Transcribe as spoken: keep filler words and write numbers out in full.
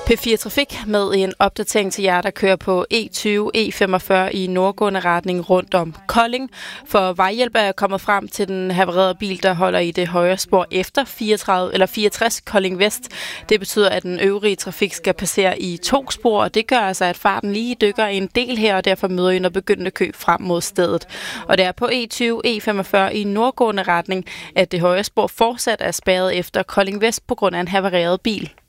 P fire Trafik med en opdatering til jer, der kører på E tyve E femogfyrre i nordgående retning rundt om Kolding. For vejhjælp er kommet frem til den havererede bil, der holder i det højre spor efter fireogtredive eller fireogtres Kolding Vest. Det betyder, at den øvrige trafik skal passere i to spor, og det gør altså, at farten lige dykker en del her, og derfor møder I en begyndende kø frem mod stedet. Og det er på E tyve E femogfyrre i nordgående retning, at det højre spor fortsat er spærret efter Kolding Vest på grund af en havereret bil.